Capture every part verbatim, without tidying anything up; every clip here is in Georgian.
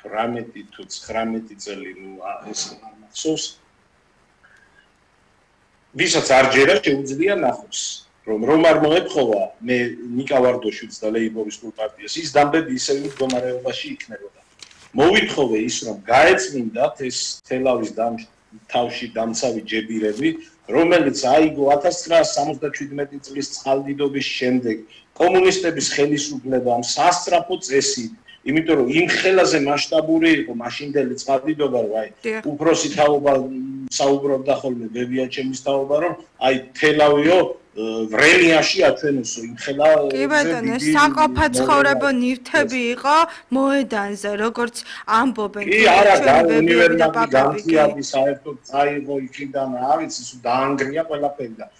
ათვრამეტი თუ ცხრამეტი წელი ნუ ეს არ მახსოვს ვისაც არ ჯერა შეუძლია ნახოს რომ რომ არ მოეპყრობა მე ნიკა ვარდოშვიც და ლეიბორისტულ პარტიას ის დამბები ისევ მდგომარეობაში იქნებოდა მოვითხოვე ის რომ გაეწმინდათ ეს თელავის თავში დამცავი ჯებირები რომელიც აიგო ათას ცხრაასი სამოცდაჩვიდმეტი წლის წყალდიდობის შემდეგ კომუნისტების ხელისუფლებამ სასწრაფო წესით იმიტომ რომ იმ ხელაზე მასშტაბური იყო მაშინდელი წყალდიდობა რომ აი უფროსი თაობა საუბრობდა ხოლმე ბებიაჩემის თაობა რომ აი თელავიო ვრენიაში აჩვენოსო იმ ხელა კი ბატონო საყოფაცხოვრებო ნივთები იყო მოედანზე როგორც ამბობენ კი არა და უნივერსიტეტი განცდიადი საერთოდ წაიღო იქიდან რა ვიცი სულ დაანგრია ყველაფერი და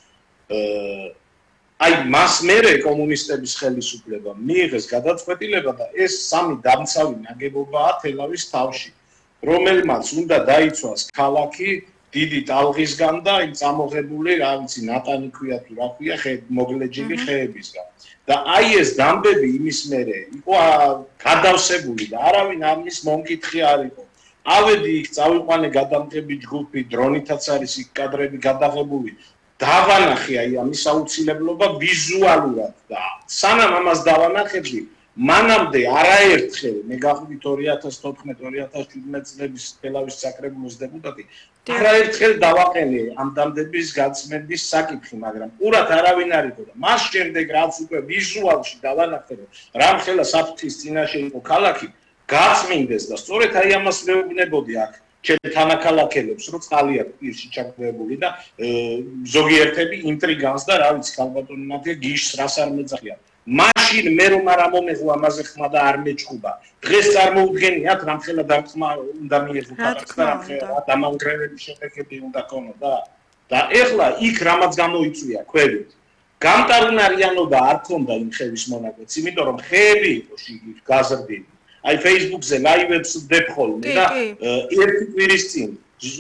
აი მას მერე კომუნისტების ხელისუფლება მიიღეს გადაწყვეტილება და ეს სამი დამცავი ნაგებობაა თელავის თავში რომელმაც უნდა დაიცვას ქალაქი დიდი ტალღისგან და იმ წამოღებული რა ვიცი ნატანი ქვია თუ რა ქვია ხე მოგლეჯილი ხეებისგან და აი ეს დამბები იმის მერე იყო გადავსებული და არავინ ამის მომკითხი არ იყო ავედი იქ წავიყვანე გადამტები ჯგუფი დრონითაც არის იქ კადრები გადაღებული დავანახე აი ამის აუცილებლობა ვიზუალურად და სანამ ამას დავანახებდი მანამდე არაერთხელ მე გავხდით ორი ათას თოთხმეტ ორი ათას შვიდმეტ წლების თელავის საკრებულოს დეპუტატი არაერთხელ დავაყენე ამ დამბების გაწმენდის საკითხი მაგრამ ყურად არავინ არ იყო და მას შემდეგ რაც უკვე ვიზუალში დავანახე რომ რამხელა საფრთხის წინაშე იყო ქალაქი გაწმინდეს და სწორედ აი ამას მეუბნებოდი აქ ჩემ თანაქალაქელებს რომ წყალი აქვს პირში ჩაგვებული და ზოგიერთები ინტრიგანს და რა ვიცი ქალბატონი ნათია გიშს რას არ მეძახია მაშინ მე რომ არ ამომეღო ამაზე ხმა და არ მეჭუბა დღეს წარმოუდგენიათ რამხელა დამხმა უნდა მიეღო ქალაქს და რამხელა დამანგრევების შედეგები უნდა ქონოდა და ეხლა იქ რამაც გამოიწვია ქვევით გამტარუნარიანობა არ ქონდა იმ ხევის მონაკვეთს იმიტომ რომ ხეები იყო შიგნით გაზრდილი აი Facebook-ზე ლაივებს ვდებ ხოლმე და ერთი კვირის წინ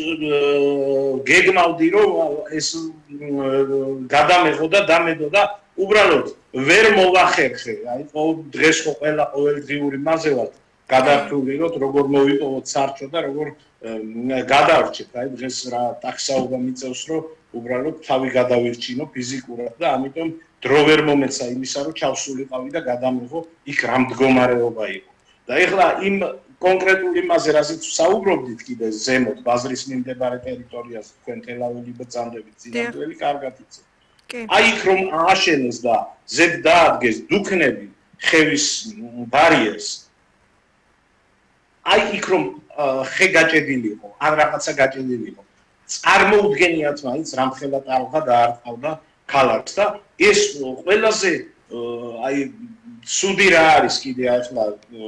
გეგმავდი რომ ეს გადამეღო და დამედო და უბრალოდ ვერ მოვახერხე აი ყოველ დღეს ხო ყველა ყოველდღიური მაზევად გადართული რომ როგორ მოვიპოვოთ სარჩო და როგორ გადავრჩეთ აი დღეს რა ტაქსაობა მიწევს რომ უბრალოდ თავი გადავირჩინო ფიზიკურად და ამიტომ დრო ვერ მომეცა იმისა რომ ჩავსულიყავი და გადამეღო იქ რა მდგომარეობა იყო და ეხლა იმ კონკრეტულ იმაზე რასაც საუბრობდით კიდე ზემოთ ბაზრის მიმდებარე ტერიტორიაზე თქვენ თელაველი ბრძანდებით ძინაველი კარგად იცით აი იქ რომ ააშენეს და ზედ დაადგეს დუქნები ხევის ბარიერს აი იქ რომ ხე გაჭედილი იყო ან რაღაცა გაჭედილი იყო წარმოუდგენიათ მაინც რამხელა ტალღა დაარტყავდა ქალაქს და ეს ყველაზე აი სუდი რა არის კიდე ახლა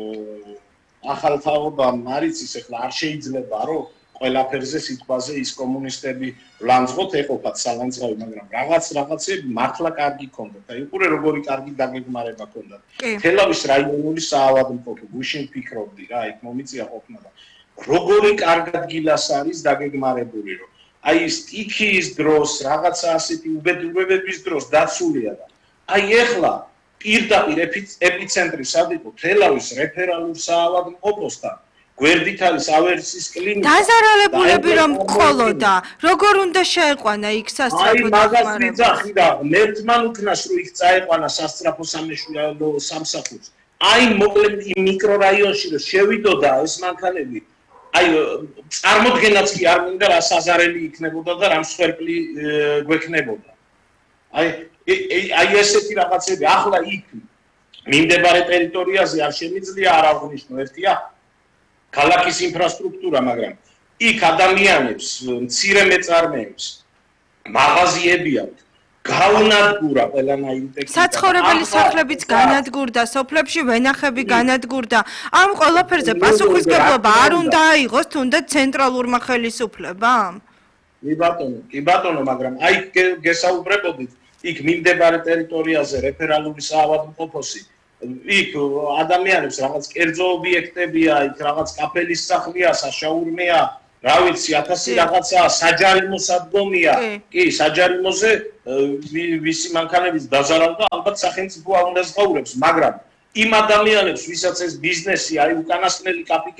ახალ თაობამ არის ის ახლა არ შეიძლება რომ ყველაფერზე სიტყვაზე ის კომუნისტები ლანძღოთ ეყოფათ სალანძღავი მაგრამ რაღაც რაღაცები მართლა კარგი ქონდათ აი უყურე როგორი კარგი დაგეგმარება ქონდათ თელავის რაიონული საავადმყოფო გუშინ ფიქრობდი რა იქ მომიწია ყოფნა და როგორი კარგ ადგილას არის დაგეგმარებული რომ აი სტიქიის დროს რაღაცა ასეთი უბედურებების დროს დაცულია და აი ეხლა პირდაპირ ეპიცენტრი სად იყო თელავის რეფერალურ საავადმყოფოსთან გვერდით არის ავერსის კლინიკა დაზარალებულები რომ ყოლოდა როგორ უნდა შეეყვანა იქ სასწრაფო დახმარება აი მაგას ვიძახი და მერთმან უკნას რომ იქ წაეყვანა სასწრაფო სამეშვიდეო სამსახურს აი მოკლედ იმ მიკრორაიონში რომ შევიდოდა ეს მანქანები აი წარმოდგენაც კი არ მინდა რა საზარელი იქნებოდა და რამ სვერპლი გვექნებოდა აი აი ესეთი რაღაცები ახლა იქ მიმდებარე ტერიტორიაზე არ შემიძლია არ აღნიშნო ერთია ქალაქის ინფრასტრუქტურა მაგრამ იქ ადამიანებს მცირე მეწარმეებს მაღაზიები აქვს გაუნადგურა ყველანაირი ტექნიკა საცხოვრებელი სახლებიც განადგურდა სოფლებში ვენახები განადგურდა ამ ყველაფერზე პასუხისმგებლობა არ უნდა აიღოს თუნდაც ცენტრალურმა ხელისუფლებამ კი ბატონო კი ბატონო მაგრამ აი გესაუბრებოდით იქ მიმდებარე ტერიტორიაზე რეფერალური საავადმყოფოსი იქ ადამიანებს რაღაც კერძო ობიექტებია იქ რაღაც კაფელის სახლია საშაურმეა რა ვიცი ათასი რაღაცა საჯარიმო სადგომია კი საჯარიმოზე ვისი მანქანების დაზარალდა ალბათ სახელმწიფო არ უნდა ზღაურებს მაგრამ იმ ადამიანებს ვისაც ეს ბიზნესი აი უკანასკნელი კაპიტალი